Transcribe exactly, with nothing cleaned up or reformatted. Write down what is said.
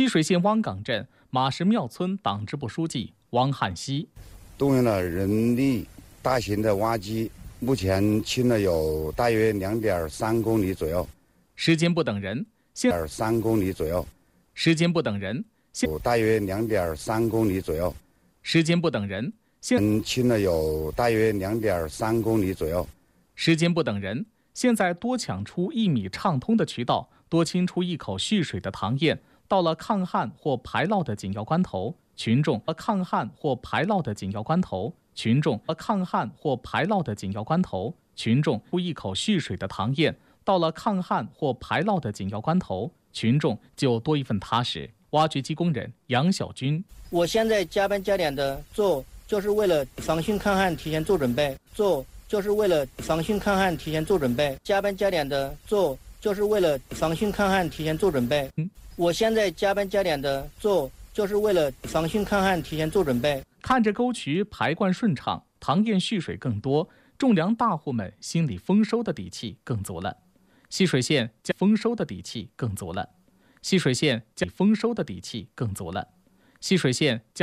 溪水县汪岗镇马石庙村党支部书记汪汉熙， 动用了人力大型的挖机，目前清了有大约两点三公里左右。 时间不等人，现点三公里左右。 时间不等人，现有大约两点三公里左右。 时间不等人，现清了有大约两点三公里左右。 时间不等人，现在多抢出一米畅通的渠道，多清出一口蓄水的塘堰。到了抗旱或排涝的紧要关头，群众和抗旱或排涝的紧要关头，群众和抗旱或排涝的紧要关头，群众出一口蓄水的塘堰。到了抗旱或排涝的紧要关头，群众就多一份踏实。挖掘机工人杨小军， 我现在加班加点的做，就是为了防汛抗旱提前做准备，做就是为了防汛抗旱提前做准备，加班加点的做，就是为了防汛抗旱提前做准备。嗯，我现在加班加点的做，就是为了防汛抗旱提前做准备。 看着沟渠排灌顺畅，塘堰蓄水更多，种粮大户们心里丰收的底气更足了。溪水县将丰收的底气更足了。溪水县将丰收的底气更足了。溪水县将